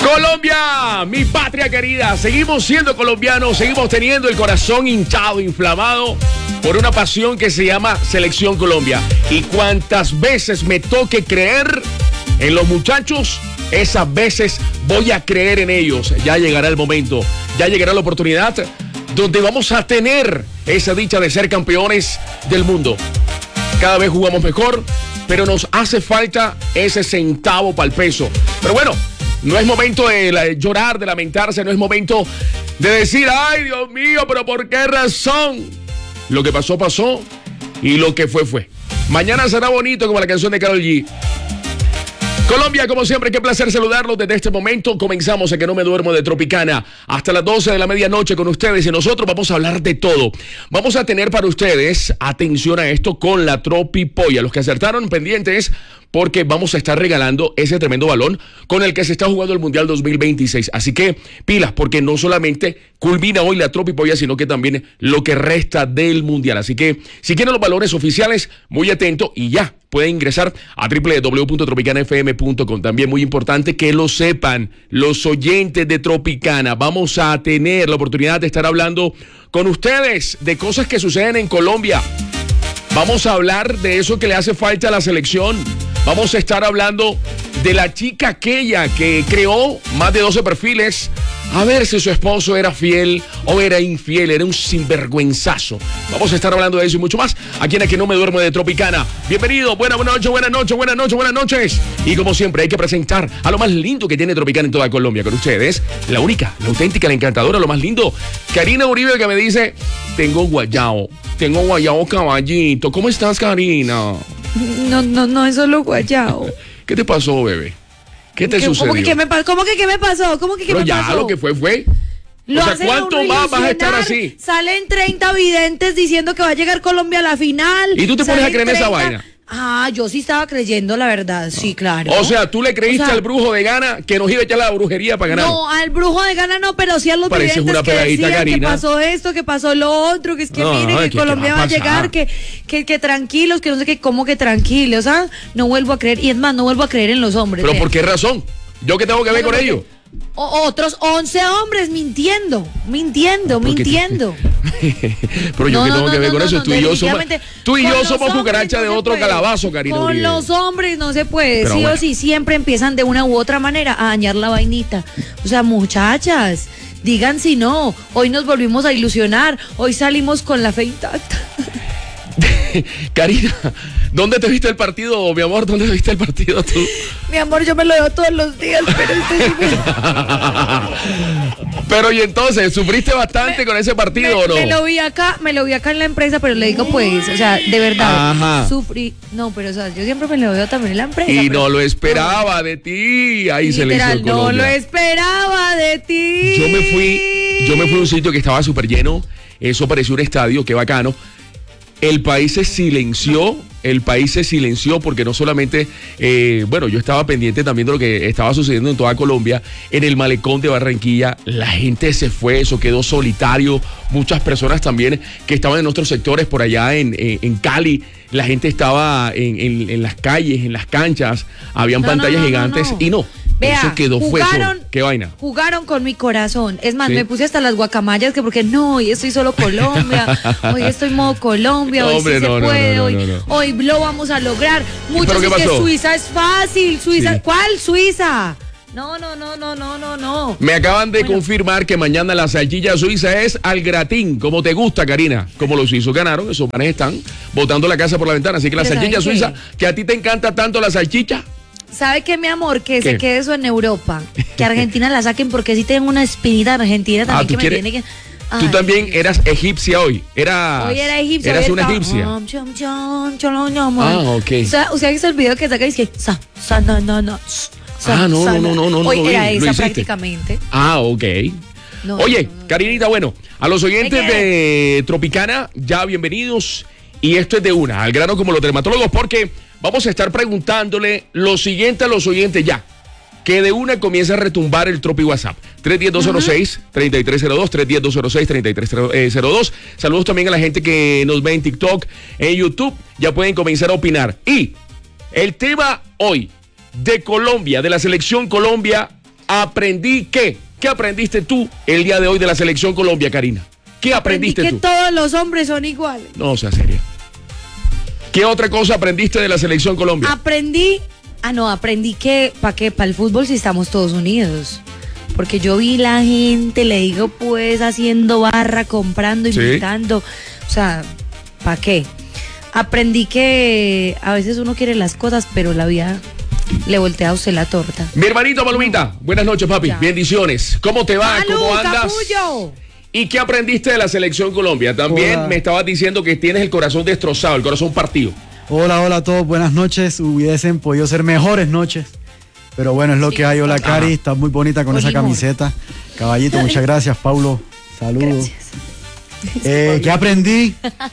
Colombia, mi patria querida, seguimos siendo colombianos, seguimos teniendo el corazón hinchado, inflamado por una pasión que se llama Selección Colombia. Y cuantas veces me toque creer en los muchachos, esas veces voy a creer en ellos. Ya llegará el momento, ya llegará la oportunidad donde vamos a tener esa dicha de ser campeones del mundo. Cada vez jugamos mejor, pero nos hace falta ese centavo para el peso. Pero bueno, no es momento de llorar, de lamentarse, no es momento de decir, ay Dios mío, pero ¿por qué razón? Lo que pasó, pasó, y lo que fue. Mañana será bonito como la canción de Karol G. Colombia, como siempre, qué placer saludarlos desde este momento. Comenzamos a Que No Me Duermo de Tropicana hasta las 12 de la medianoche con ustedes y nosotros vamos a hablar de todo. Vamos a tener para ustedes, atención a esto, con la Tropipolla. Los que acertaron pendientes porque vamos a estar regalando ese tremendo balón con el que se está jugando el Mundial 2026. Así que pilas, porque no solamente culmina hoy la Tropipolla, sino que también lo que resta del Mundial. Así que si quieren los valores oficiales, muy atento y ya pueden ingresar a www.tropicanafm.com. También muy importante que lo sepan los oyentes de Tropicana. Vamos a tener la oportunidad de estar hablando con ustedes de cosas que suceden en Colombia. Vamos a hablar de eso que le hace falta a la selección. Vamos a estar hablando de la chica aquella que creó más de 12 perfiles a ver si su esposo era fiel o era infiel, era un sinvergüenzazo. Vamos a estar hablando de eso y mucho más aquí en Que No Me Duermo de Tropicana. Bienvenido, buenas noches. Y como siempre hay que presentar a lo más lindo que tiene Tropicana en toda Colombia con ustedes. La única, la auténtica, la encantadora, lo más lindo. Karina Uribe, que me dice, tengo guayao caballito. ¿Cómo estás, Karina? No es solo guayao. ¿Qué te pasó, bebé? ¿Qué te sucedió? ¿Cómo que qué me pasó? Pero ya, lo que fue. O sea, ¿cuánto más vas a estar así? Salen 30 videntes diciendo que va a llegar Colombia a la final. ¿Y tú te pones a creer en esa vaina? Ah, yo sí estaba creyendo, la verdad, sí, claro. O sea, tú le creíste al brujo de Ghana que nos iba a echar la brujería para ganar. No, al brujo de Ghana no, pero sí a los videntes que decían Karina, que pasó esto, que pasó lo otro, que es que miren, que Colombia va a llegar, que tranquilos, que no sé qué, ¿cómo que tranquilos? ¿Ah? No vuelvo a creer, y es más, no vuelvo a creer en los hombres. ¿Pero por qué razón? ¿Yo qué tengo que ver con ello? Otros 11 hombres mintiendo. Pero yo qué tengo que ver con eso. Tú y yo somos cucaracha de otro calabazo, Karina Uribe. Con los hombres no se puede. Pero sí bueno. O sí, siempre empiezan de una u otra manera a dañar la vainita. O sea, muchachas, digan si no. Hoy nos volvimos a ilusionar. Hoy salimos con la fe intacta. Karina, ¿dónde te viste el partido, mi amor? ¿Dónde te viste el partido tú? Mi amor, yo me lo veo todos los días, pero Pero y entonces, ¿sufriste bastante con ese partido o no? Me lo vi acá en la empresa, pero le digo pues, o sea, de verdad, sufrí. No, pero o sea, yo siempre me lo veo también en la empresa. Y no lo esperaba de ti. Ahí se le hizo el Colombia. No lo esperaba de ti. Yo me fui a un sitio que estaba súper lleno. Eso pareció un estadio, qué bacano. El país se silenció porque no solamente, yo estaba pendiente también de lo que estaba sucediendo en toda Colombia, en el malecón de Barranquilla, la gente se fue, eso quedó solitario, muchas personas también que estaban en otros sectores por allá en Cali, la gente estaba en las calles, en las canchas, habían pantallas gigantes y no. Vea, eso quedó ¿qué vaina? Jugaron con mi corazón. Es más, ¿sí? Me puse hasta las guacamayas porque no, hoy estoy solo Colombia, hoy estoy modo Colombia, hoy sí se puede, hoy lo vamos a lograr. Muchos dicen que Suiza es fácil, Suiza, sí. ¿Cuál Suiza? No. Me acaban de confirmar que mañana la salchicha suiza es al gratín, como te gusta, Karina. Como los suizos ganaron, esos manes están botando la casa por la ventana. Así que la salchicha suiza, que a ti te encanta tanto la salchicha. ¿Sabe qué, mi amor? Que se quede eso en Europa. Que Argentina la saquen porque sí tengo una espinita argentina también que me tiene que... Tú también eras egipcia hoy. Hoy era egipcia. Eras una egipcia. Ok. O sea, ¿usted ha visto el video que saca y dice no. Hoy era esa prácticamente. Ok. Oye, Karinita, bueno, a los oyentes de Tropicana, ya bienvenidos. Y esto es de una, al grano como los dermatólogos, porque vamos a estar preguntándole lo siguiente a los oyentes ya. Que de una comienza a retumbar el Tropi WhatsApp. 310-206-3302, 310-206-3302. Saludos también a la gente que nos ve en TikTok, en YouTube. Ya pueden comenzar a opinar. Y el tema hoy de Colombia, de la selección Colombia, ¿aprendí qué? ¿Qué aprendiste tú el día de hoy de la Selección Colombia, Karina? ¿Qué aprendiste tú? Que todos los hombres son iguales. No, sea seria. ¿Qué otra cosa aprendiste de la Selección Colombia? Aprendí que, ¿para qué? Para el fútbol si estamos todos unidos. Porque yo vi la gente, le digo pues, haciendo barra, comprando, invitando. O sea, ¿para qué? Aprendí que a veces uno quiere las cosas, pero la vida le voltea a usted la torta. Mi hermanito Palomita, buenas noches, papi. Ya. Bendiciones. ¿Cómo te va? Salud, ¿cómo andas? Capullo. ¿Y qué aprendiste de la Selección Colombia? También me estabas diciendo que tienes el corazón destrozado, el corazón partido. Hola a todos, buenas noches. Hubiesen podido ser mejores noches, pero bueno, es lo que hay. Hola, Cari, está muy bonita con esa camiseta. Caballito, muchas gracias, Paulo. Saludos. ¿Qué aprendí?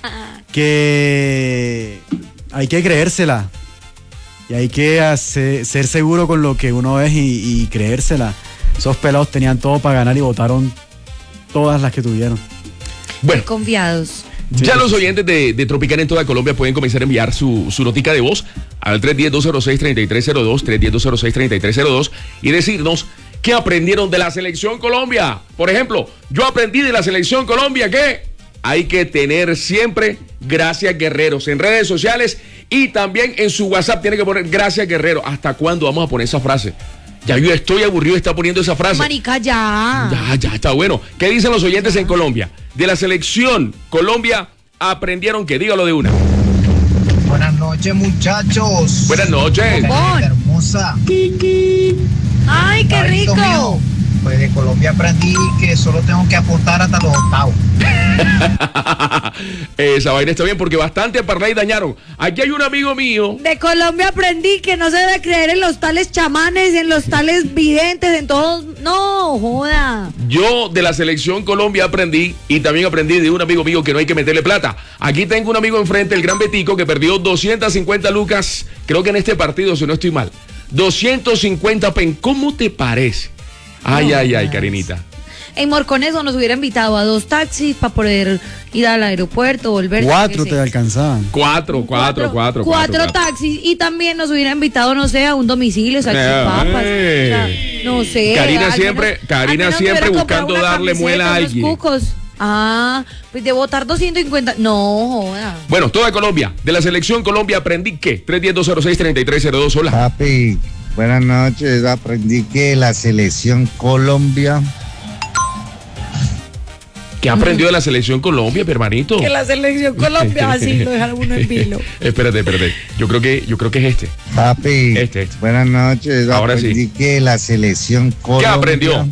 Que hay que creérsela y hay que ser seguro con lo que uno es y creérsela. Esos pelados tenían todo para ganar y votaron todas las que tuvieron. Bueno, confiados. Ya los oyentes de Tropicana en toda Colombia pueden comenzar a enviar su notica de voz al 310-206-3302, 310-206-3302 y decirnos qué aprendieron de la Selección Colombia. Por ejemplo, yo aprendí de la Selección Colombia que hay que tener siempre gracias guerreros en redes sociales y también en su WhatsApp tiene que poner gracias guerreros. ¿Hasta cuándo vamos a poner esa frase? Ya yo estoy aburrido de estar poniendo esa frase. Marica, ya. Ya está bueno. ¿Qué dicen los oyentes en Colombia? De la Selección Colombia aprendieron que, dígalo de una. Buenas noches, muchachos. Buenas noches. Hermosa. Ay, qué rico. Mío, pues de Colombia aprendí que solo tengo que aportar hasta los octavos. Esa vaina está bien porque bastante parlay dañaron. Aquí hay un amigo mío. De Colombia aprendí que no se debe creer en los tales chamanes, en los tales videntes, en todos. No, joda. Yo de la Selección Colombia aprendí y también aprendí de un amigo mío que no hay que meterle plata. Aquí tengo un amigo enfrente, el Gran Betico, que perdió 250 lucas, creo que en este partido, si no estoy mal. 250 pen. ¿Cómo te parece? Ay, Karinita. En Morcones nos hubiera invitado a 2 taxis para poder ir al aeropuerto, volver. 4 te alcanzaban. 4 taxis y también nos hubiera invitado, no sé, a un domicilio, salchipapas. O sea, no sé. Karina siempre buscando darle muela a alguien. Cucos. Pues de votar 250. No, joda. Bueno, toda Colombia. De la Selección Colombia aprendí que 310-206-3302. Hola. Papi, buenas noches. Aprendí que la Selección Colombia. ¿Qué aprendió de la Selección Colombia, mi hermanito? Que la Selección Colombia así lo deja uno en vilo. Espérate. Yo creo que es este. Papi, este. Buenas noches. Ahora aprendí que la Selección Colombia. ¿Qué aprendió?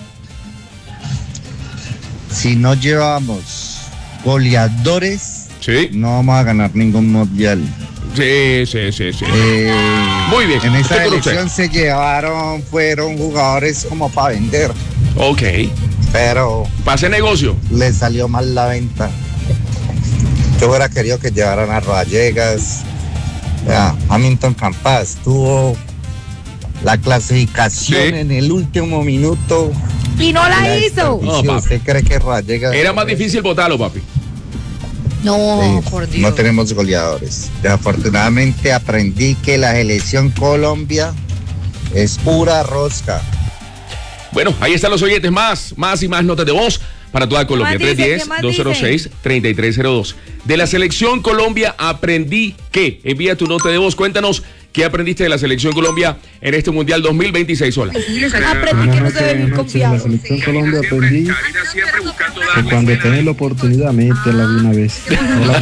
Si no llevamos goleadores, no vamos a ganar ningún mundial. Sí. Muy bien. En esa elección fueron jugadores como para vender. Ok. Pero pase negocio. Le salió mal la venta. Yo hubiera querido que llevaran a Rodallegas. Hamilton Campas tuvo la clasificación en el último minuto. Y no la hizo. No, ¿usted cree que Rodallegas era más difícil votarlo, papi? No, por Dios. No tenemos goleadores. Desafortunadamente aprendí que la Selección Colombia es pura rosca. Bueno, ahí están los oyentes, más y más notas de voz para toda Colombia. 310-206-3302. De la Selección Colombia aprendí que. Envía tu nota de voz, cuéntanos qué aprendiste de la Selección Colombia en este Mundial 2026. Hola. Aprendí que no se debe ir confiado. De la Selección Colombia aprendí que cuando tenés la oportunidad, métela de una vez. No la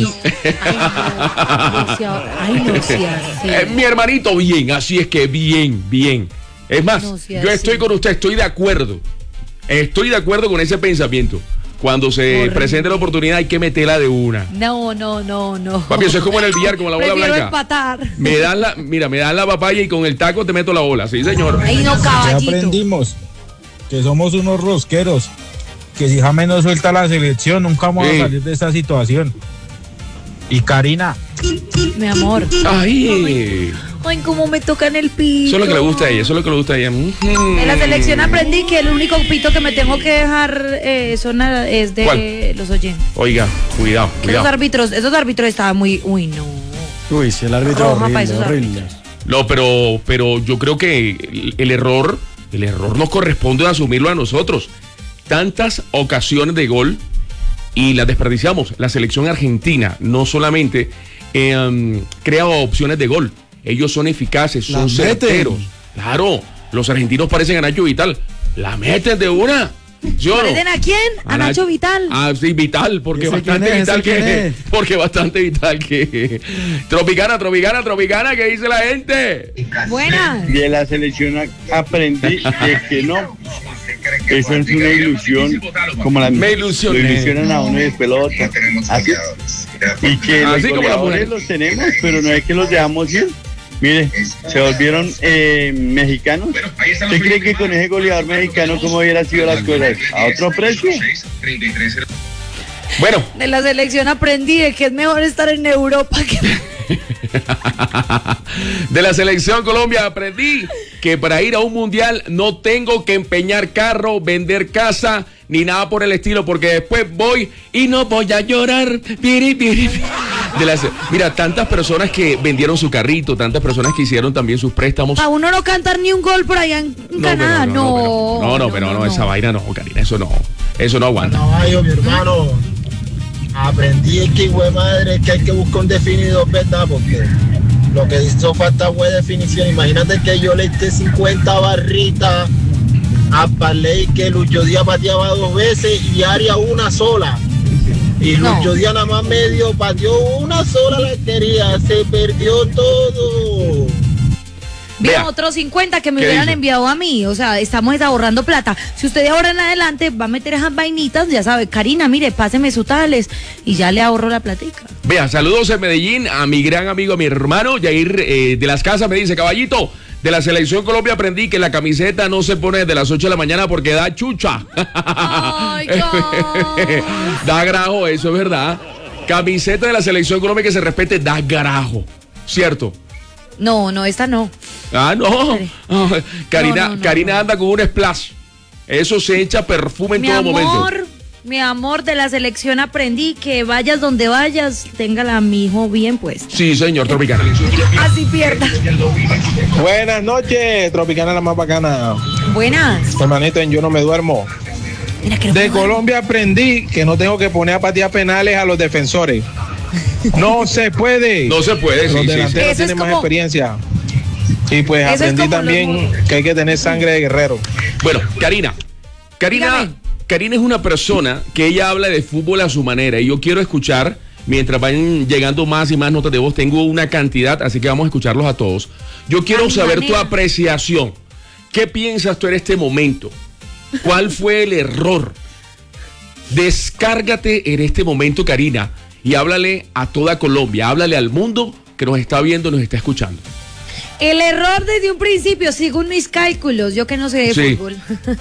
mi hermanito, bien, así es que bien. Es más, yo estoy con usted, estoy de acuerdo con ese pensamiento. Cuando se presente la oportunidad hay que meterla de una. No. Papi, eso es como en el billar, como la bola Prefiero blanca. Empatar. Me das la papaya y con el taco te meto la bola, sí señor. Ay, no, caballito. Ya aprendimos que somos unos rosqueros, que si James no suelta la selección, nunca vamos a salir de esta situación. Y Karina. Mi amor. Ay, cómo me tocan el pito. Eso es lo que le gusta a ella, En la selección aprendí que el único pito que me tengo que dejar es de ¿cuál? Los oyentes. Oiga, cuidado. Esos árbitros estaban muy... Uy, no. Uy, si el árbitro horrible. No, pero yo creo que el error El error nos corresponde asumirlo a nosotros. Tantas ocasiones de gol y las desperdiciamos. La selección argentina no solamente crea opciones de gol, ellos son eficaces, son certeros. Claro, los argentinos parecen a Nacho Vital. La meten de una. ¿Parecen a quién? A Nacho Vital. Ah, sí, Vital, porque bastante vital que. Porque bastante vital que. Tropicana, ¿qué dice la gente? Buenas. De la selección aprendí de que no. Eso es una ilusión. Como la me ilusioné. Lo ilusionan a uno y después lo otro. Así. Y que los goleadores los tenemos, pero no es que los dejamos ir. Mire, se volvieron mexicanos. ¿Usted cree que con ese goleador mexicano cómo hubiera sido las cosas? ¿A otro precio? Bueno. De la selección aprendí de que es mejor estar en Europa que... De la selección Colombia aprendí que para ir a un mundial no tengo que empeñar carro, vender casa, ni nada por el estilo, porque después voy y no voy a llorar. Mira, tantas personas que vendieron su carrito, tantas personas que hicieron también sus préstamos. A uno no cantar ni un gol por allá en Canadá, no, esa vaina no, Karina, eso no aguanta. Caballo, mi hermano, aprendí que hijo de madre que hay que buscar un definido, ¿verdad? Porque lo que hizo falta fue definición. Imagínate que yo le eché 50 barritas a Parley, que Lucho Díaz pateaba 2 veces y Arias una sola. Y Lucho Díaz nada más medio pateó una sola, la quería, se perdió todo. Veo otros 50 que me hubieran enviado a mí. O sea, estamos ahorrando plata. Si usted de ahora en adelante va a meter esas vainitas, ya sabe, Karina, mire, páseme sus tales y ya le ahorro la platica. Vea, saludos en Medellín a mi gran amigo, a mi hermano Yair de las Casas. Me dice, caballito, de la selección Colombia aprendí que la camiseta no se pone desde las 8 de la mañana porque da chucha. Ay, da grajo, eso es verdad. Camiseta de la selección Colombia que se respete, da grajo, ¿cierto? No, esta no. Ah, no. Karina, no. Karina anda con un splash. Eso se echa perfume en todo momento. Mi amor, de la selección aprendí que vayas donde vayas, téngala, mi hijo, bien puesta. Sí, señor, Tropicana. Así pierda. Buenas noches, Tropicana la más bacana. Buenas. Hermanito, en Yo No Me Duermo. Mira, que de Colombia aprendí que no tengo que poner a patear penales a los defensores. No se puede. No se puede, los delanteros tienen más experiencia. Y pues aprendí también que hay que tener sangre de guerrero. Bueno, Karina es una persona que ella habla de fútbol a su manera y yo quiero escuchar, mientras vayan llegando más y más notas de voz, tengo una cantidad, así que vamos a escucharlos a todos. Yo quiero saber tu apreciación. ¿Qué piensas tú en este momento? ¿Cuál fue el error? Descárgate en este momento, Karina, y háblale a toda Colombia, háblale al mundo que nos está viendo, nos está escuchando. El error desde un principio, según mis cálculos, yo que no sé de fútbol,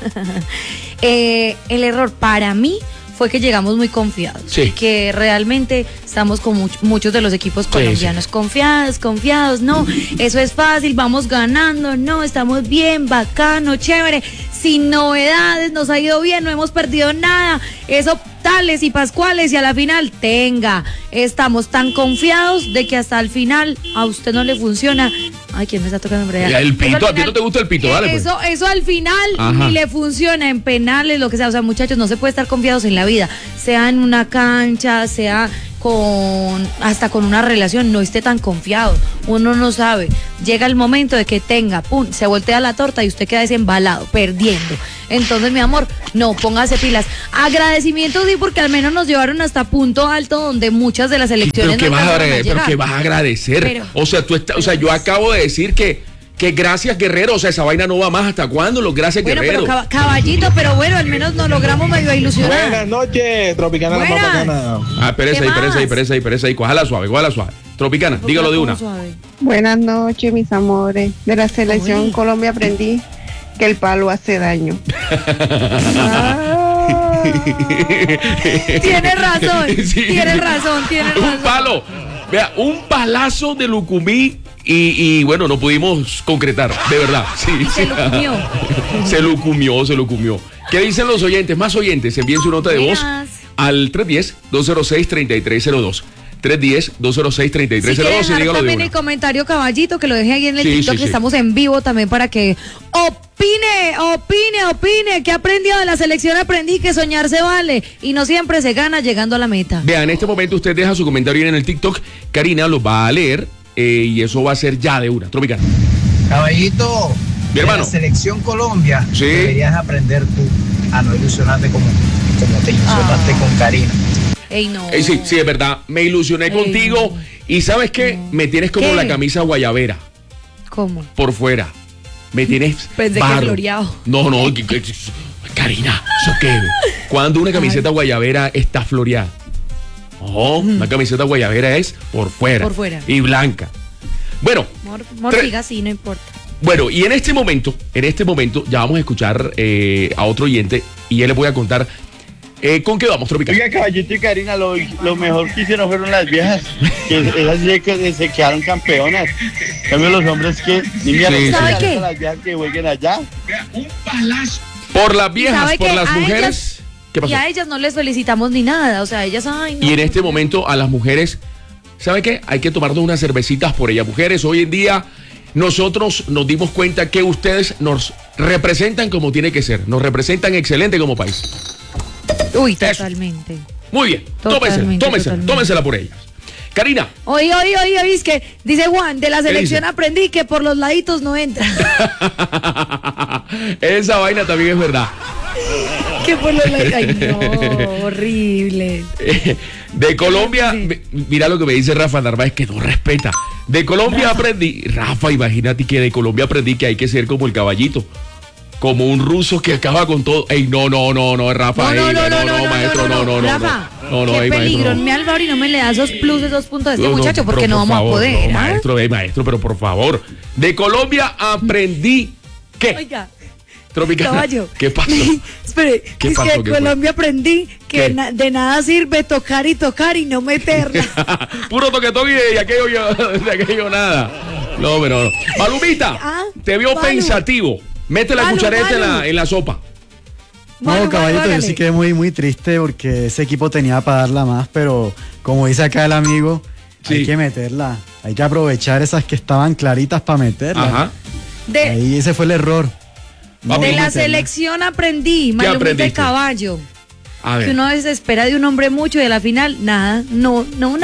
el error para mí fue que llegamos muy confiados. Sí. Que realmente estamos con muchos de los equipos colombianos confiados, no, eso es fácil, vamos ganando, no, estamos bien, bacano, chévere, sin novedades, nos ha ido bien, no hemos perdido nada, eso tales y pascuales y a la final estamos tan confiados de que hasta el final a usted no le funciona. Ay, ¿quién me está tocando? El pito, a ti no te gusta el pito, dale pues. Eso al final ni le funciona en penales, lo que sea. O sea, muchachos, no se puede estar confiados en la vida, sea en una cancha, sea hasta con una relación, no esté tan confiado, uno no sabe, llega el momento de que se voltea la torta y usted queda desembalado, perdiendo. Entonces, mi amor, no, póngase pilas. Agradecimiento sí, porque al menos nos llevaron hasta punto alto donde muchas de las elecciones pero que vas a agradecer. Yo acabo de decir que gracias, Guerrero, o sea, esa vaina no va más. ¿Hasta cuándo? Los gracias, Guerrero. Pero caballito, pero bueno, al menos nos logramos medio ilusionar. Buenas noches, Tropicana la más bacana. Espérese ahí, cójala suave. Tropicana, dígalo de una. Buenas noches, mis amores. De la selección Colombia aprendí que el palo hace daño. Tienes razón. Un palo, vea, un palazo de Lucumí. Y bueno, no pudimos concretar, de verdad. Sí. Se lucumió. ¿Qué dicen los oyentes? Más oyentes, envíen su nota de voz al 310-206-3302. 310-206-3302 y dígalo también de el comentario, caballito, que lo deje ahí en el TikTok, que estamos en vivo también para que opine opine. ¿Qué aprendió de la selección? Aprendí que soñar se vale y no siempre se gana llegando a la meta. Vean, en este momento usted deja su comentario en el TikTok. Karina lo va a leer y eso va a ser ya de una. Tropicana. Caballito, mi hermano. De la selección Colombia, sí, deberías aprender tú a no ilusionarte como te ilusionaste con Karina. Ey, no. Sí, es verdad. Me ilusioné contigo no. y ¿sabes qué? No. Me tienes como la camisa guayabera. ¿Cómo? Por fuera. Me tienes pensé que floreado. No, Karina, ¿eso qué? ¿Cuándo una camiseta guayabera está floreada? Una camiseta guayabera es por fuera. Por fuera. Y blanca. Bueno. Mortiga sí, no importa. Bueno, y en este momento, ya vamos a escuchar a otro oyente y ya les voy a contar ¿con qué vamos, Tropical? Oiga, Caballito y Karina, lo mejor que hicieron fueron las viejas, que esas sí que se quedaron campeonas. En cambio, los hombres que ni mierda, ¿sabe qué? Las viejas que jueguen allá. Un palazo. Por las viejas, por las mujeres. Ellas, ¿qué pasó? Y a ellas no les felicitamos ni nada, o sea, ellas, ay, no. Y en este momento a las mujeres, ¿sabe qué? Hay que tomarnos unas cervecitas por ellas. Mujeres, hoy en día nosotros nos dimos cuenta que ustedes nos representan como tiene que ser. Nos representan excelente como país. Uy, totalmente. Eso. Muy bien, tómensela por ellas. Karina. Oye, es que dice Juan, de la selección aprendí que por los laditos no entra. Esa vaina también es verdad. Que por los laditos, ay no, horrible. De Colombia, mira lo que me dice Rafa Narváez, que no respeta. De Colombia aprendí, Rafa, imagínate que de Colombia aprendí que hay que ser como el caballito. Como un ruso que acaba con todo. Ey, no, Rafa. No, maestro, no. Rafa, qué peligro. Me Álvaro y no me le da esos plus, esos puntos a este muchacho, porque no vamos a poder. Maestro, pero por favor. De Colombia aprendí que. Oiga. Tropical. Caballo. ¿Qué pasó? Espere, ¿Qué es pasó? que de Colombia aprendí que de nada sirve tocar y no meterla. Puro toquetón y de aquello nada. No, pero no. Palomita, te vio pensativo. Mete la cuchareta en la sopa. No, caballito, yo sí quedé muy triste porque ese equipo tenía para darla más, pero como dice acá el amigo, hay que meterla. Hay que aprovechar esas que estaban claritas para meterla. Ajá. Ahí ese fue el error. De la selección aprendí, Malumita de caballo. A ver. Que uno a veces espera de un hombre mucho y de la final, nada. No.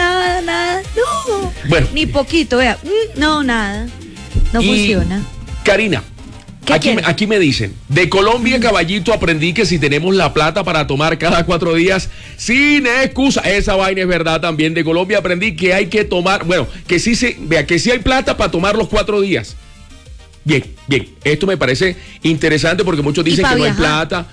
Bueno. Ni poquito, vea. No, nada. No funciona. Karina. Aquí me dicen, de Colombia, caballito, aprendí que si tenemos la plata para tomar cada 4 días, sin excusa, esa vaina es verdad también. De Colombia aprendí que hay que tomar, que sí hay plata para tomar los 4 días. Bien, esto me parece interesante porque muchos dicen que no hay plata,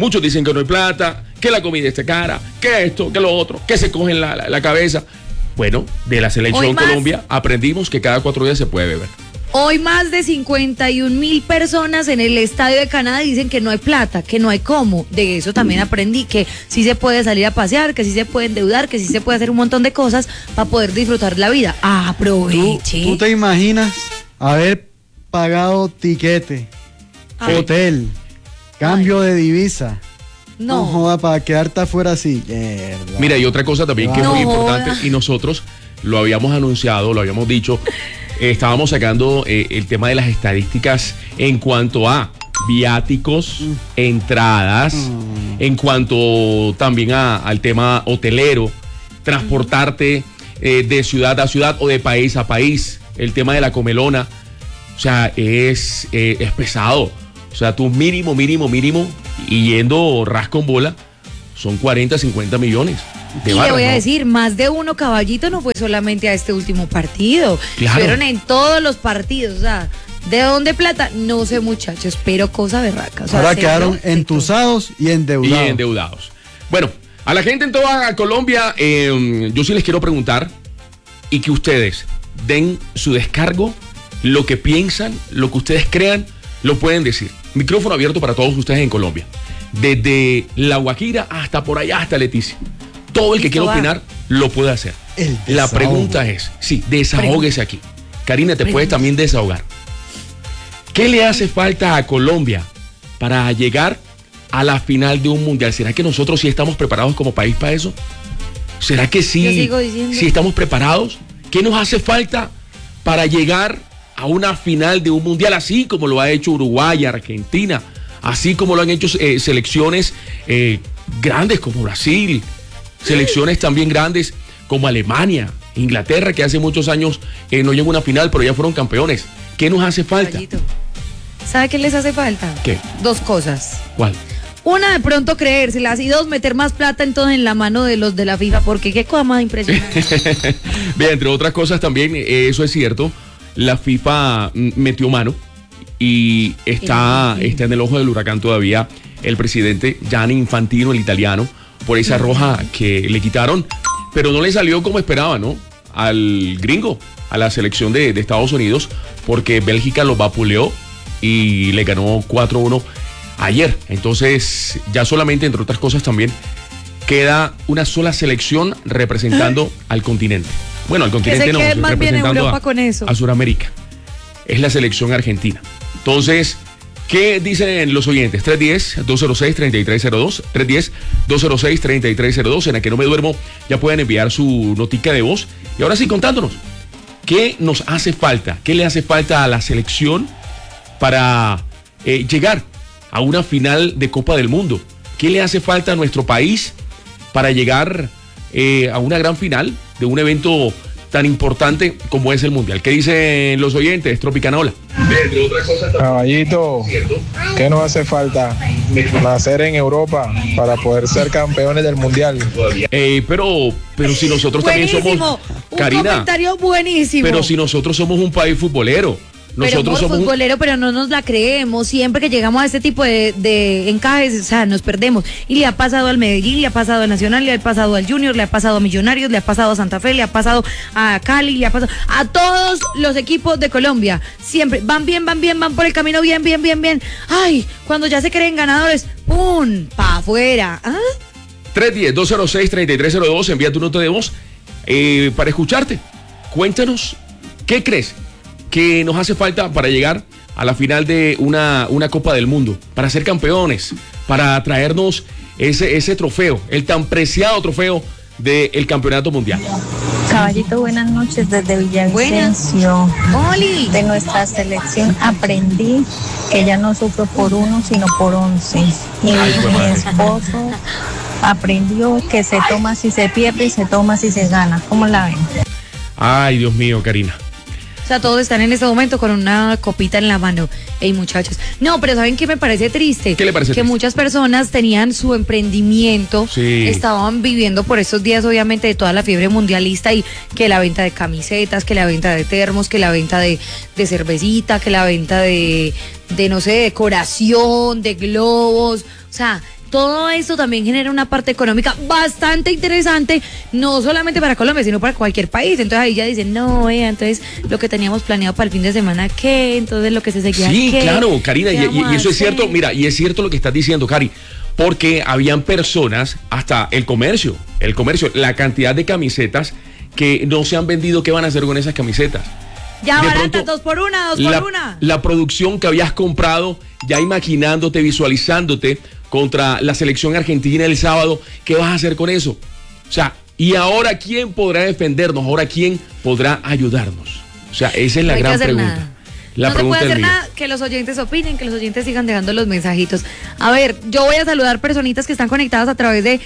que la comida está cara, que esto, que lo otro, que se cogen la cabeza. Bueno, de la selección Colombia aprendimos que cada 4 días se puede beber. Hoy más de 51,000 personas en el Estadio de Canadá dicen que no hay plata, que no hay cómo. De eso también aprendí que sí se puede salir a pasear, que sí se puede endeudar, que sí se puede hacer un montón de cosas para poder disfrutar la vida. Aproveche. ¿Tú te imaginas haber pagado tiquete, hotel, cambio de divisa? No joda, para quedarte afuera así. Mira, y otra cosa también que es muy importante, y nosotros lo habíamos anunciado, lo habíamos dicho. Estábamos sacando el tema de las estadísticas en cuanto a viáticos, entradas, en cuanto también al tema hotelero, transportarte de ciudad a ciudad o de país a país, el tema de la comelona, o sea, es pesado. O sea, tú mínimo, y yendo ras con bola, son 40, 50 millones. Y le voy a decir, más de uno, caballito, no fue solamente a este último partido. Claro. Fueron en todos los partidos. O sea, ¿de dónde plata? No sé, muchachos, pero cosa berraca. O sea, ahora quedaron entusados y endeudados. Bueno, a la gente en toda Colombia, yo sí les quiero preguntar y que ustedes den su descargo, lo que piensan, lo que ustedes crean, lo pueden decir. Micrófono abierto para todos ustedes en Colombia. Desde La Guajira hasta por allá, hasta Leticia. Todo el que quiera opinar lo puede hacer. La pregunta es, desahóguese aquí. Karina, te puedes también desahogar. ¿Qué le hace falta a Colombia para llegar a la final de un mundial? ¿Será que nosotros sí estamos preparados como país para eso? ¿Será que sí estamos preparados? ¿Qué nos hace falta para llegar a una final de un mundial, así como lo ha hecho Uruguay, Argentina, así como lo han hecho selecciones grandes como Brasil, selecciones también grandes como Alemania, Inglaterra, que hace muchos años no llegó a una final, pero ya fueron campeones. ¿Qué nos hace falta? Caballito, ¿sabe qué les hace falta? ¿Qué? 2 cosas. ¿Cuál? Una, de pronto creérselas, y 2, meter más plata entonces en la mano de los de la FIFA, porque qué cosa más impresionante. Bien, entre otras cosas también, eso es cierto, la FIFA metió mano y está en el ojo del huracán todavía el presidente Gianni Infantino, el italiano, por esa roja que le quitaron, pero no le salió como esperaba, ¿no? Al gringo, a la selección de Estados Unidos, porque Bélgica lo vapuleó y le ganó 4-1 ayer. Entonces, ya solamente, entre otras cosas también, queda una sola selección representando al continente. Bueno, al continente no, más bien representando Europa con eso. a Sudamérica. Es la selección argentina. Entonces, ¿qué dicen los oyentes? 310-206-3302, 310-206-3302, en la que no me duermo, ya pueden enviar su notica de voz. Y ahora sí, contándonos, ¿qué nos hace falta? ¿Qué le hace falta a la selección para llegar a una final de Copa del Mundo? ¿Qué le hace falta a nuestro país para llegar a una gran final de un evento tan importante como es el Mundial? ¿Qué dicen los oyentes? Tropicanola. Caballito, ¿qué nos hace falta? Nacer en Europa para poder ser campeones del Mundial. Pero si nosotros buenísimo, también somos... un Karina, comentario buenísimo. pero si nosotros somos un país futbolero. Nosotros somos futbolero, pero no nos la creemos. Siempre que llegamos a este tipo de encajes, o sea, nos perdemos. Y le ha pasado al Medellín, le ha pasado al Nacional, le ha pasado al Junior, le ha pasado a Millonarios, le ha pasado a Santa Fe, le ha pasado a Cali, le ha pasado a todos los equipos de Colombia. Siempre van bien, van por el camino bien. Ay, cuando ya se creen ganadores, ¡pum! ¡Pa' afuera! ¿Ah? 310-206-3302, envía tu nota de voz para escucharte. Cuéntanos, ¿qué crees que nos hace falta para llegar a la final de una Copa del Mundo, para ser campeones, para traernos ese trofeo, el tan preciado trofeo del Campeonato Mundial? Caballito, buenas noches desde Villavicencio. ¡Oli! De nuestra selección aprendí que ya no sufro por 1, sino por 11. Y mi esposo aprendió que se toma si se pierde y se toma si se gana. ¿Cómo la ven? Ay, Dios mío, Karina. O sea, todos están en este momento con una copita en la mano. Ey, muchachos. No, pero ¿saben qué me parece triste? ¿Qué le parece que triste? Muchas personas tenían su emprendimiento, sí, estaban viviendo por estos días, obviamente, de toda la fiebre mundialista, y que la venta de camisetas, que la venta de termos, que la venta de cervecita, que la venta de no sé, decoración, de globos. O sea, todo esto también genera una parte económica bastante interesante, no solamente para Colombia, sino para cualquier país. Entonces ahí ya dicen, no, entonces lo que teníamos planeado para el fin de semana, ¿qué? Entonces lo que se seguía, sí, ¿qué? Claro, Karina, y eso es hacer? cierto, mira, y es cierto lo que estás diciendo, Cari, porque habían personas, hasta el comercio, la cantidad de camisetas que no se han vendido. ¿Qué van a hacer con esas camisetas? Ya de baratas, pronto, 2 por 1, 2 por 1. La producción que habías comprado, ya imaginándote, visualizándote contra la selección argentina el sábado, ¿qué vas a hacer con eso? O sea, ¿y ahora quién podrá defendernos? ¿Ahora quién podrá ayudarnos? O sea, esa es la gran pregunta. Nada. La no pregunta se puede hacer del nada, que los oyentes opinen, que los oyentes sigan dejando los mensajitos. A ver, yo voy a saludar personitas que están conectadas a través de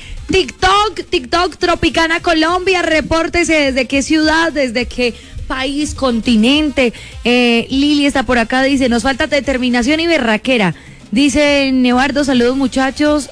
TikTok Tropicana Colombia. Repórtese desde qué ciudad, desde qué país, continente. Lili está por acá, dice, nos falta determinación y berraquera. Dice Nevardo, saludos muchachos,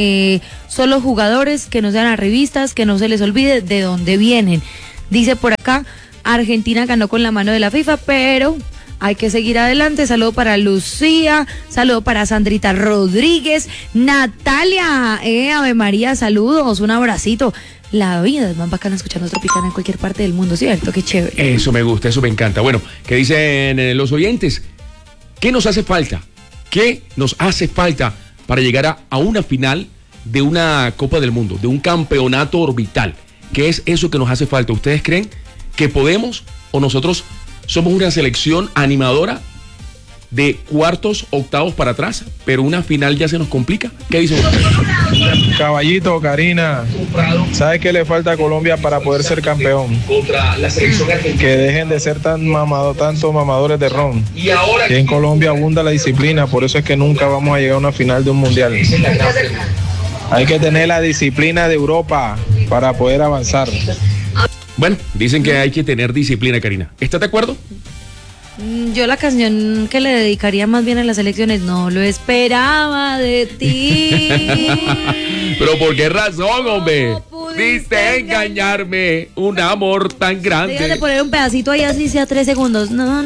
solo jugadores, que no sean arribistas, que no se les olvide de dónde vienen. Dice por acá, Argentina ganó con la mano de la FIFA, pero hay que seguir adelante. Saludo para Lucía, saludo para Sandrita Rodríguez, Natalia, Ave María, saludos, un abracito. La vida es más bacana escuchando Tropicana en cualquier parte del mundo, ¿cierto? Qué chévere. Eso me gusta, eso me encanta. Bueno, ¿qué dicen los oyentes? ¿Qué nos hace falta? ¿Qué nos hace falta para llegar a una final de una Copa del Mundo, de un campeonato orbital? ¿Qué es eso que nos hace falta? ¿Ustedes creen que podemos o nosotros somos una selección animadora de cuartos, octavos para atrás, pero una final ya se nos complica. ¿Qué dicen ustedes? Caballito, Karina, ¿sabes qué le falta a Colombia para poder ser campeón? Que dejen de ser tantos mamadores de ron. Que en Colombia abunda la disciplina, por eso es que nunca vamos a llegar a una final de un mundial. Hay que tener la disciplina de Europa para poder avanzar. Bueno, dicen que hay que tener disciplina, Karina. ¿Estás de acuerdo? Yo la canción que le dedicaría más bien a las elecciones, no lo esperaba de ti. Pero ¿por qué razón, hombre? Pudiste engañarme, un amor tan grande. Déjale poner un pedacito ahí así sea 3 segundos. No.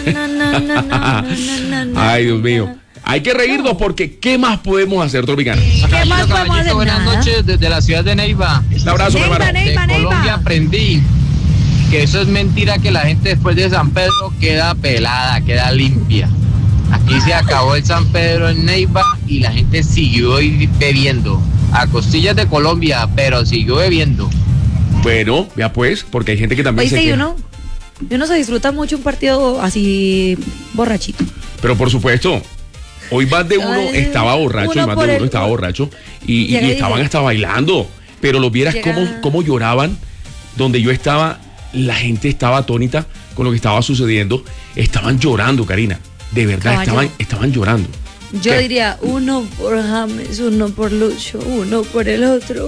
Ay, Dios mío. Hay que reírnos porque ¿qué más podemos hacer, Tropicana? ¿Qué más podemos hacer? Buenas noches desde la ciudad de Neiva. Un abrazo, mi hermano. De Colombia aprendí que eso es mentira, que la gente después de San Pedro queda pelada, queda limpia. Aquí se acabó el San Pedro en Neiva y la gente siguió bebiendo. A costillas de Colombia, pero siguió bebiendo. Bueno, ya pues, porque hay gente que también y uno se disfruta mucho un partido así borrachito. Pero por supuesto, hoy más de uno estaba borracho, y estaban hasta bailando. Pero los vieras cómo lloraban donde yo estaba. La gente estaba atónita con lo que estaba sucediendo. Estaban llorando, Karina. De verdad, estaban llorando. Yo diría, uno por James, uno por Lucho, uno por el otro.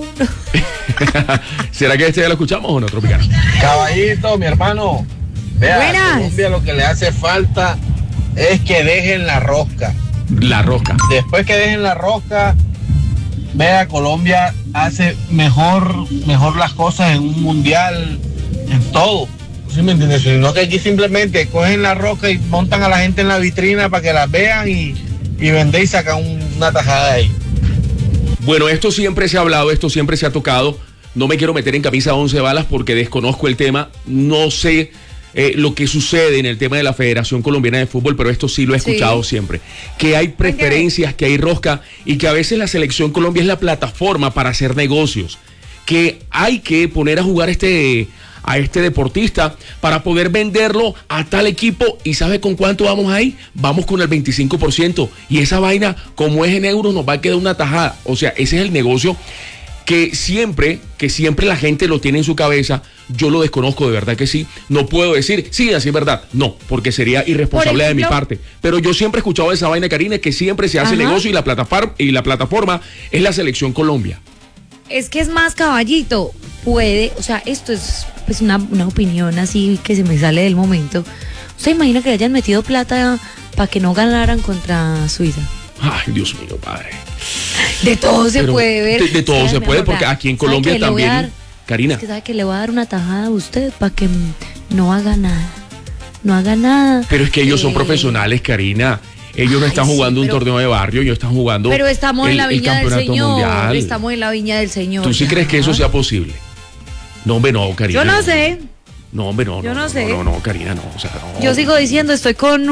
¿Será que ya lo escuchamos o no, Tropicana? Caballito, mi hermano. Vea, Buenas. a Colombia lo que le hace falta es que dejen la rosca. La rosca. Después que dejen la rosca, vea, Colombia hace mejor las cosas en un mundial, en todo. ¿Sí me entiendes? Sino que aquí simplemente cogen la rosca y montan a la gente en la vitrina para que las vean y venden y sacan una tajada ahí. Bueno, esto siempre se ha hablado, esto siempre se ha tocado. No me quiero meter en camisa 11 balas porque desconozco el tema. No sé lo que sucede en el tema de la Federación Colombiana de Fútbol, pero esto sí lo he escuchado siempre. Que hay preferencias, que hay rosca y que a veces la Selección Colombia es la plataforma para hacer negocios. Que hay que poner a jugar a este deportista para poder venderlo a tal equipo. ¿Y sabe con cuánto vamos ahí? Vamos con el 25%. Y esa vaina, como es en euros, nos va a quedar una tajada. O sea, ese es el negocio que siempre la gente lo tiene en su cabeza. Yo lo desconozco, de verdad que sí. No puedo decir, sí, así es verdad. No, porque sería irresponsable de mi parte. Pero yo siempre he escuchado esa vaina, Karina, que siempre se hace negocio y la plataforma es la Selección Colombia. Es que es más, caballito, o sea, esto es pues una opinión así que se me sale del momento. ¿Usted imagina que le hayan metido plata para que no ganaran contra Suiza? Ay, Dios mío, padre. De todo se puede ver. De todo se puede, porque aquí en Colombia también, Karina. Es que sabe que le voy a dar una tajada a usted para que no haga nada. No haga nada. Pero es que ellos son profesionales, Karina. Ellos no están jugando un torneo de barrio, ellos están jugando. Pero estamos en la viña del Señor. Mundial. Estamos en la viña del Señor. ¿Tú sí crees que eso sea posible? No, hombre, no, Karina. Yo no sé. No, hombre, no. Yo no sé. No, Karina, no. O sea, no. Yo sigo diciendo, estoy con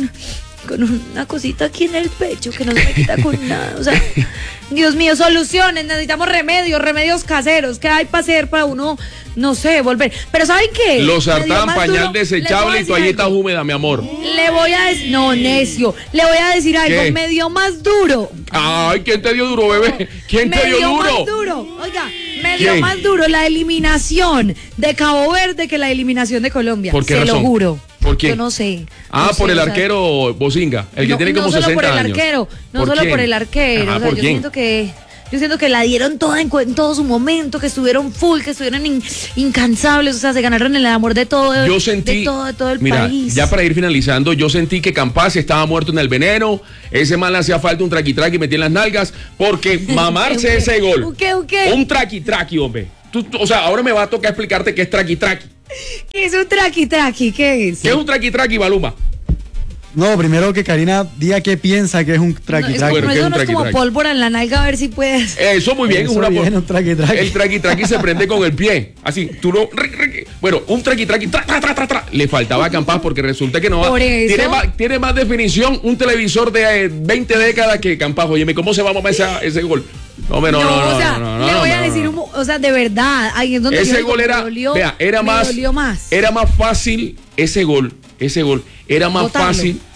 una cosita aquí en el pecho que no se me quita con nada. O sea, Dios mío, soluciones, necesitamos remedios caseros. ¿Qué hay para hacer para uno, no sé, volver? Pero ¿saben qué? Los sartán, pañal desechable y toallitas húmedas, mi amor. Le voy a decir, no, necio, le voy a decir algo, ¿qué? me dio más duro. Ay, ¿quién te dio duro, bebé? ¿Quién te dio duro? Más duro. Oiga, me dio más duro la eliminación de Cabo Verde que la eliminación de Colombia. ¿Por qué razón? Se lo juro. ¿Por qué? Yo no sé. Por el arquero Bozinga, el que tiene como 60 años. No solo por el arquero, no solo por el arquero. O sea, yo siento que la dieron toda en todo su momento, que estuvieron full, que estuvieron incansables, o sea, se ganaron el amor de todo. Yo sentí, de todo el mira, país. Ya para ir finalizando, yo sentí que Campas estaba muerto en el veneno. Ese man le hacía falta un traqui-traqui metí en las nalgas, porque mamarse ese gol. ¿Qué? Un traqui-traqui, hombre. O sea, ahora me va a tocar explicarte qué es traqui-traqui. ¿Qué es un traqui-traqui? ¿Qué es? ¿Qué es un traqui-traqui, Baluma? No, primero que Karina diga qué piensa que es un traqui-traqui. No, eso no es como pólvora en la nalga, a ver si puedes. Eso muy bien. Eso un traqui-traqui. El traqui-traqui se prende con el pie. Así, tú no. Bueno, un traqui-traqui. Le faltaba a Campas porque resulta que no va. Tiene más definición un televisor de 20 décadas que Campas. Óyeme, ¿cómo se va a mamar ese gol? No, le voy a decir, o sea, de verdad, ahí es donde ese gol era, vea, era más fácil ese gol era más fácil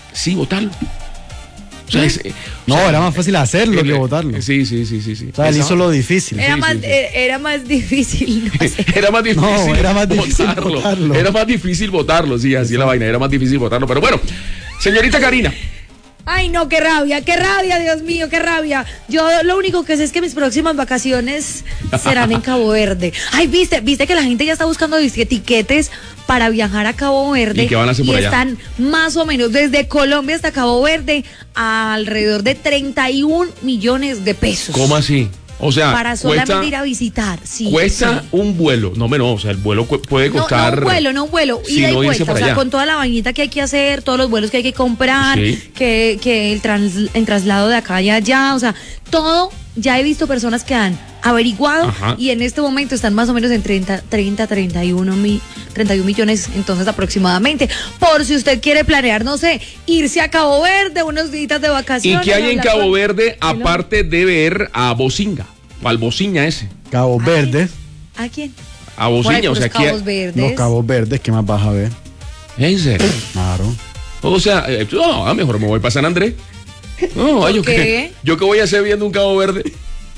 Sí, votarlo. O sea, era más fácil hacerlo que votarlo. Sí. O sea, él hizo lo difícil. Era más difícil. No sé. Era más difícil. No, era más difícil votarlo. Era más difícil votarlo, sí, así es la vaina. Era más difícil votarlo. Pero bueno, señorita Karina. Ay, no, qué rabia, Dios mío, qué rabia. Yo lo único que sé es que mis próximas vacaciones serán en Cabo Verde. Ay, viste que la gente ya está buscando tiquetes para viajar a Cabo Verde. ¿Y qué van a hacer por allá? Están más o menos desde Colombia hasta Cabo Verde a alrededor de 31 millones de pesos. ¿Cómo así? O sea, para solamente ir a visitar. Cuesta un vuelo. No, o sea, el vuelo puede costar. No un vuelo, ida y vuelta. O sea, con toda la vainita que hay que hacer, todos los vuelos que hay que comprar, que el traslado de acá y allá, o sea, todo. Ya he visto personas que han averiguado y en este momento están más o menos en 31 millones, entonces aproximadamente. Por si usted quiere planear, no sé, irse a Cabo Verde, unos días de vacaciones. ¿Y qué hay en Cabo Verde aparte de ver a Bocinga? O al Bociña ese. Cabo Verde. ¿A quién? A Bociña, o sea, aquí. Los Cabos Verdes, ¿qué más vas a ver? ¿En serio? Claro. O sea, mejor me voy para San Andrés. No, yo qué voy a hacer viendo un Cabo Verde.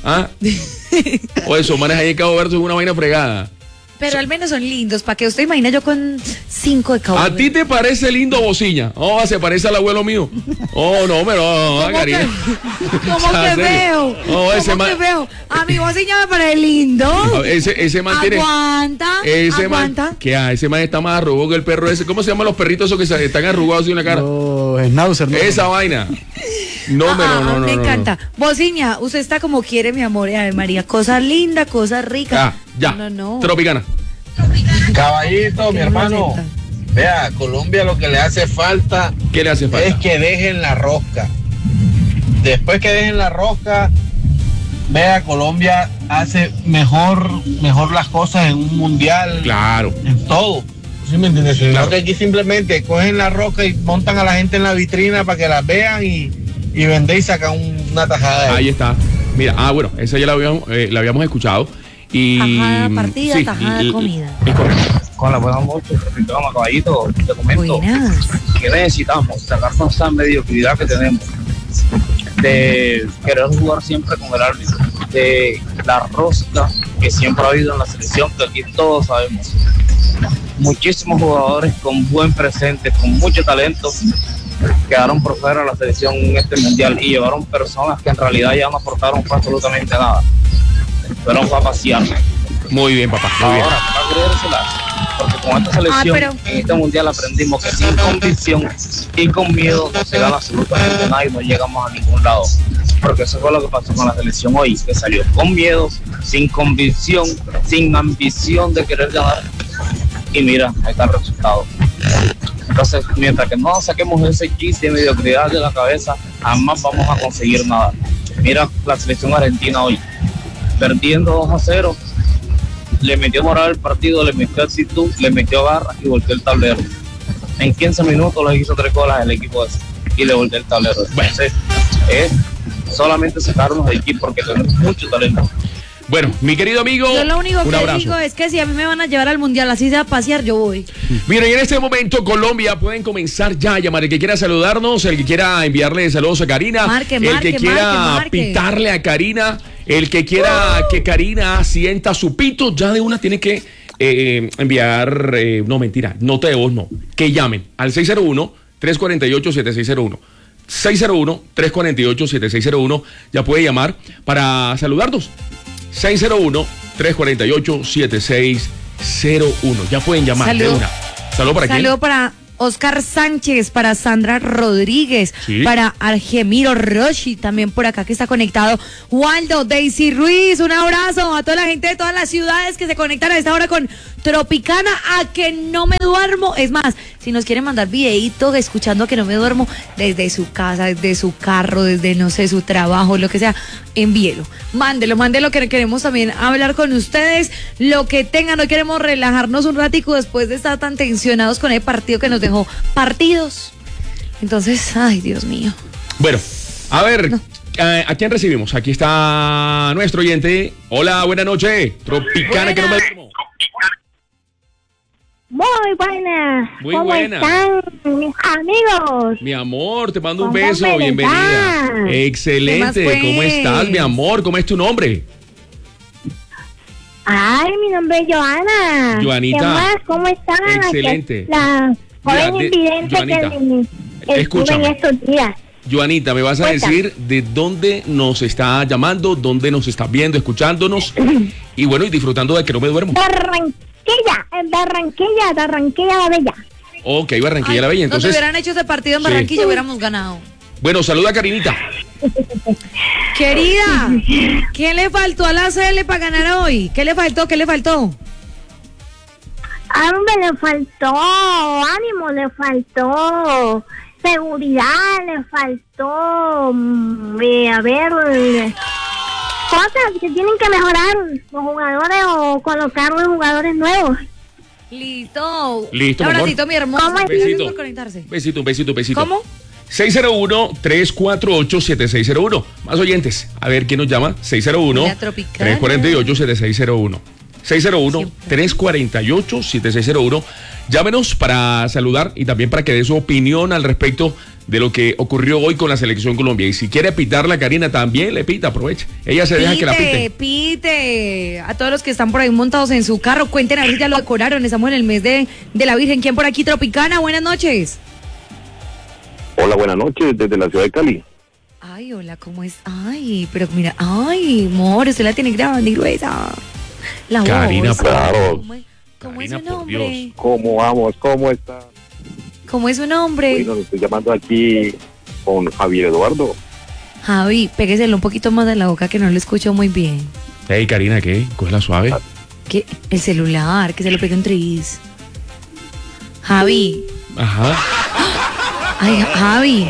O eso, manes ahí en Cabo Verde es una vaina fregada. Pero al menos son lindos, para que usted imagina yo con 5 de Cabo Verde. ¿A ti te parece lindo Bociña? Se parece al abuelo mío. No, pero Karina. ¿Cómo que veo? ¿Cómo que veo? A mi Bociña me parece lindo. Ese man tiene. Aguanta. Ese man está más arrugado que el perro ese. ¿Cómo se llaman los perritos esos que están arrugados así en la cara? Schnauzer, ¿no? Esa vaina. No. Me encanta. Bociña, usted está como quiere, mi amor. Ave María, cosas lindas, cosas ricas. Ya. No. Tropicana. Caballito, mi hermano. Vea, Colombia lo que le hace falta. ¿Qué le hace falta? Es que dejen la rosca. Después que dejen la rosca, vea, Colombia hace mejor las cosas en un mundial. Claro. En todo. ¿Sí me entiendes? Claro. Que aquí simplemente cogen la rosca y montan a la gente en la vitrina para que las vean y venden y sacan una tajada. Ahí está. Mira, bueno, esa ya la habíamos escuchado. Y tajada partida, tajada comida. Es correcto. Hola, buenas noches. Caballito, te comento que necesitamos sacarnos esa mediocridad que tenemos de querer jugar siempre con el árbitro, de la rosca que siempre ha habido en la selección, que aquí todos sabemos. Muchísimos jugadores con buen presente, con mucho talento, quedaron por fuera de la selección en este mundial y llevaron personas que en realidad ya no aportaron absolutamente nada. Fueron para pasear. Muy bien, papá. Muy bien. Ahora, para creérsela, porque con esta selección en este mundial aprendimos que sin convicción y con miedo no se gana absolutamente nada y no llegamos a ningún lado. Porque eso fue lo que pasó con la selección hoy, que salió con miedo, sin convicción, sin ambición de querer ganar. Y mira, ahí está el resultado. Entonces, mientras que no saquemos ese chiste de mediocridad de la cabeza, jamás vamos a conseguir nada. Mira la selección argentina hoy, perdiendo 2-0, le metió moral al partido, le metió actitud, le metió garra y volteó el tablero. En 15 minutos le hizo 3 goles el equipo ese y le volteó el tablero. Entonces, es solamente sacarnos de aquí porque tenemos mucho talento. Bueno, mi querido amigo, yo lo único que digo es que si a mí me van a llevar al mundial, así sea a pasear, yo voy. Mira, y en este momento Colombia pueden comenzar ya a llamar. El que quiera saludarnos, el que quiera enviarle saludos a Karina, el que quiera pitarle a Karina, el que quiera que Karina sienta su pito, ya de una tiene que enviar, no mentira, nota de voz no, que llamen al 601-348-7601. 601-348-7601, ya puede llamar para saludarnos. 601-348-7601. Ya pueden llamar de una. Saludo para quién. Saludo para Oscar Sánchez, para Sandra Rodríguez, para Argemiro Roshi, también por acá que está conectado. Waldo, Daisy Ruiz, un abrazo a toda la gente de todas las ciudades que se conectan a esta hora con Tropicana, a que no me duermo. Es más, si nos quieren mandar videitos escuchando que no me duermo desde su casa, desde su carro, desde no sé, su trabajo, lo que sea, envíelo. Mándelo, que queremos también hablar con ustedes, lo que tengan. Hoy queremos relajarnos un ratico después de estar tan tensionados con el partido que nos dejó partidos. Entonces, ay, Dios mío. Bueno, a ver, ¿a quién recibimos? Aquí está nuestro oyente. Hola, buena noche. Tropicana, que no me duermo. Muy buenas. Muy ¿Cómo buenas. están mis amigos? Mi amor, te mando un ¿Cómo beso, me bienvenida. va? Excelente, ¿Qué más, pues? ¿cómo estás, mi amor? ¿Cómo es tu nombre? Ay, mi nombre es Joana. Joanita. ¿Qué más? ¿Cómo están? Excelente. La joven Mira, invidente Joanita, que estuve escúchame. en estos días. Joanita, me vas a Cuéntame. decir de dónde nos está llamando, dónde nos está viendo, escuchándonos y bueno, y disfrutando de que no me duermo. Barranquilla la Bella. Ok, Barranquilla la Bella. Nos Entonces, hubieran hecho ese partido en Sí. Barranquilla, hubiéramos ganado. bueno, saluda a Karinita. Querida, ¿qué le faltó a la CL para ganar hoy? ¿Qué le faltó? ¿Qué le faltó? Hombre, le faltó ánimo, le faltó seguridad, le faltó, a ver, cosas que tienen que mejorar los jugadores o colocar los jugadores nuevos. Listo. Listo, Un mi amor. abracito, mi hermosa. ¿Cómo es? Gracias Besito. por conectarse. Besito. ¿Cómo? 601-348-7601. Más oyentes. A ver quién nos llama. Mira, Tropicana. 601-348-7601. 601-348-7601. Llámenos para saludar y también para que dé su opinión al respecto de lo que ocurrió hoy con la Selección Colombia. Y si quiere pitarla, Karina, también le pita, aproveche. Ella se deja que la pite. Pite. A todos los que están por ahí montados en su carro, cuenten a ver si ya lo decoraron. Estamos en el mes de la Virgen. ¿Quién por aquí? Tropicana, buenas noches. Hola, buenas noches, desde la ciudad de Cali. Ay, hola, ¿cómo es? Ay, pero mira, ay, amor, usted la tiene grande y gruesa. La voz. Karina, claro. ¿Cómo Karina, es su por nombre? Dios. ¿Cómo vamos? ¿Cómo está? ¿Cómo es su nombre? Bueno, le estoy llamando aquí con Javier Eduardo. Javi, pégueselo un poquito más de la boca que no lo escucho muy bien. Hey, Karina, ¿qué? Cógela suave. ¿Qué? El celular, que se lo pegue un tris. Javi. Ajá. Ay, Javi.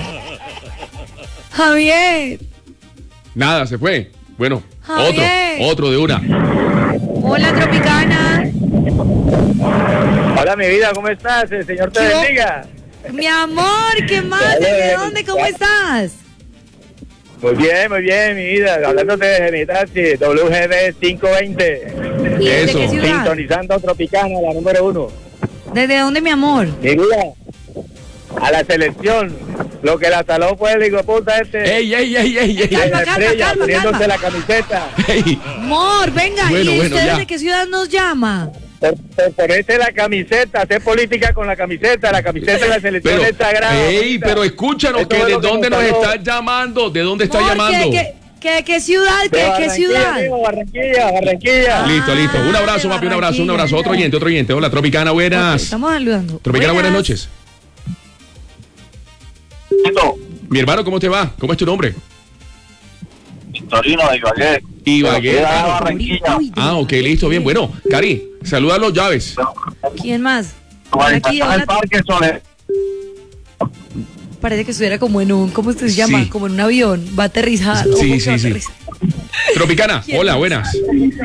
Javier. Nada, se fue. Bueno, Javier. otro de una. Hola, Tropicana. Hola, mi vida, ¿cómo estás? El Señor te ¿Qué? bendiga. Mi amor, ¿qué más? ¿De dónde? ¿Cómo estás? Muy bien, mi vida. Hablándote de mi taxi, WGB 520. ¿Y desde Eso. qué ciudad? Sintonizando Tropicana, la número 1. ¿Desde dónde, mi amor? Mi vida, a la selección. Lo que la saló fue el hijo de puta este. ey. Calma, Estrella, poniéndose calma. la camiseta. Ey. Amor, venga. Bueno, ¿Y bueno, usted ya. desde qué ciudad nos llama? Por ponerse la camiseta, hacer política con la camiseta de la selección Pero, es sagrada. ey, mamita. pero escúchanos, Esto que es de lo que dónde nos nos salvó. estás llamando, de dónde está Amor, llamando. ¿Qué ciudad? De ¿Qué Barranquilla, ciudad? amigo, Barranquilla. Listo. Un abrazo, de papi, un abrazo. Barranquilla. Otro oyente. Hola, Tropicana, Ok, buenas. estamos saludando. Tropicana, buenas noches. Mi hermano, ¿cómo te va? ¿Cómo es tu nombre? Victorino de Ibagué. Ibagué. Barranquilla. Ah, ok, listo, bien. Bueno, Cari, saluda a los llaves. ¿Quién más? Aquí, hola. Parque Soler. Parece que estuviera como en un, ¿cómo se llama? Sí. Como en un avión, va aterrizado. Sí. Aterriza. Tropicana, ¿Quién hola, más? buenas.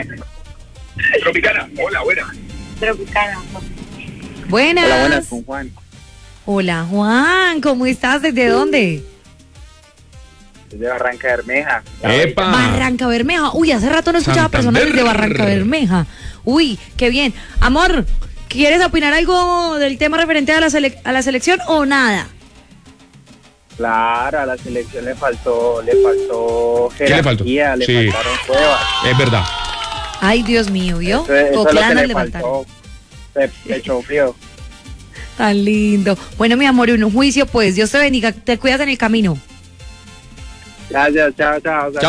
Buenas. Hola, buenas, con Juan. Hola, Juan, ¿cómo estás? ¿Desde dónde? De Barranca Bermeja. Epa. Barranca Bermeja. Uy, hace rato no escuchaba Santander. personas de Barranca Bermeja. Uy, qué bien. Amor, ¿quieres opinar algo del tema referente a a la selección o nada? Claro, a la selección le faltó ¿Qué le faltó? jerarquía, le Sí. faltaron pruebas. Es verdad. Ay, Dios mío, ¿vio? Eso es lo que Coclana le le faltaron. faltó. Se chofió. Tan lindo. Bueno, mi amor, un juicio, pues. Dios te bendiga. Te cuidas en el camino. Gracias, chao.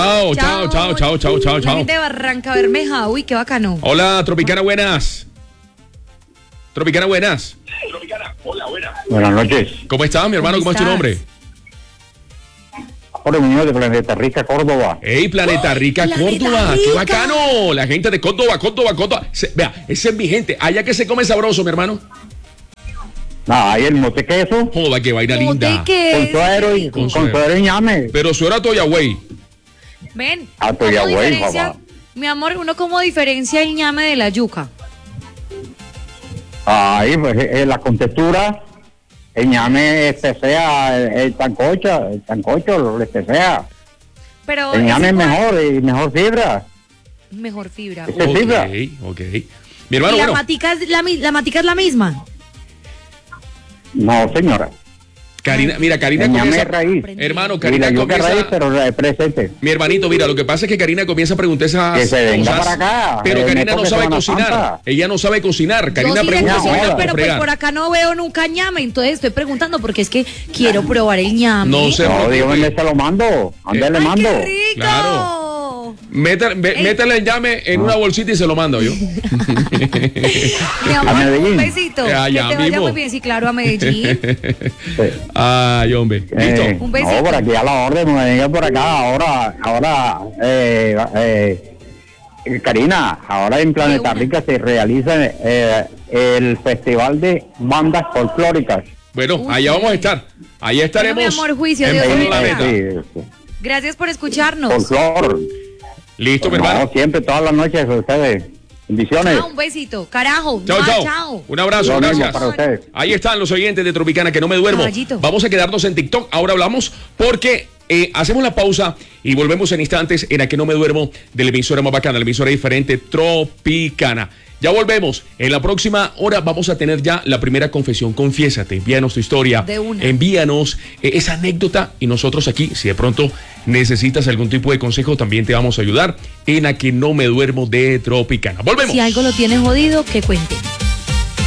La gente de Barranca Bermeja. Uy, qué bacano. Hola, Tropicana, buenas. Buenas noches. ¿Cómo estás, mi hermano? ¿Cómo es tu estás? nombre? Jorge Muñoz de Planeta Rica, Córdoba. Ey, Planeta Rica, Planeta Córdoba. ¡Qué Rica! bacano! La gente de Córdoba. Vea, ese es mi gente. Allá que se come sabroso, mi hermano. Nada, ahí el mote queso. Joda, qué vaina linda. ¿De qué? Con suero y Con con suero. suero y ñame. Pero suero a Toyagüey. Ven. Ah, ¿cómo ya, güey, diferencia- papá. Mi amor, ¿uno cómo diferencia el ñame de la yuca? Ahí, pues, la contextura, el ñame sea el tancocho, lo sea. Pero El ñame es igual- mejor y mejor fibra. Mejor fibra. ¿Qué fibra? Ok. Mi hermano, ¿Y la bueno. matica es la misma? No, señora. Karina, mira, Karina comienza... raíz. Hermano, Karina comienza... raíz, pero presente. Mi hermanito, mira, lo que pasa es que Karina comienza a preguntar esas que se venga cosas, para acá. pero Karina no sabe cocinar. Santa. Ella no sabe cocinar. Karina pregunta si pero pues por acá no veo nunca ñame, entonces estoy preguntando porque es que quiero probar el ñame. No sé. No, digo, ¿dónde se lo mando? ¿Dónde le mando? ¡Qué rico! Claro. Métele el llame en una bolsita y se lo mando yo. Mi amor, un besito. Que te vaya muy bien, sí, claro, a Medellín. Ay, hombre. ¿Listo? Un besito. No, por aquí a la orden, me venga por acá. Ahora, Karina, ahora en Planeta Rica se realiza el Festival de Bandas Folclóricas. Bueno, allá vamos a estar. Allá estaremos. Bueno, mi amor, juicio, Dios mío. Gracias por escucharnos. Folclor. Listo, mi hermano. Siempre, todas las noches, ustedes. Bendiciones. Un besito, carajo. Chao. Un abrazo, gracias. Para ustedes. Ahí están los oyentes de Tropicana, que no me duermo. Caballito. Vamos a quedarnos en TikTok. Ahora hablamos porque hacemos la pausa y volvemos en instantes en A Que No Me Duermo de la emisora más bacana, la emisora diferente Tropicana. Ya volvemos. En la próxima hora vamos a tener ya la primera confesión. Confiésate, envíanos tu historia. De una. Envíanos esa anécdota y nosotros aquí, si de pronto necesitas algún tipo de consejo, también te vamos a ayudar en A Que No Me Duermo de Tropicana. Volvemos. Si algo lo tiene jodido, que cuente.